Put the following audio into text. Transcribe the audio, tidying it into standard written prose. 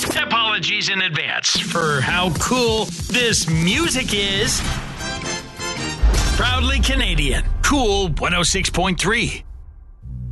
Apologies in advance for how cool this music is. Proudly Canadian. Cool 106.3.